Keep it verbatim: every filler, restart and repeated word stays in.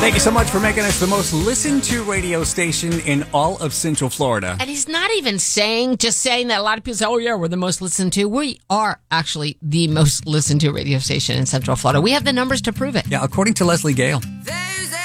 Thank you so much for making us the most listened to radio station in all of Central Florida. And he's not even saying, just saying that a lot of people say, oh, yeah, we're the most listened to. We are actually the most listened to radio station in Central Florida. We have the numbers to prove it. Yeah, according to Leslie Gale.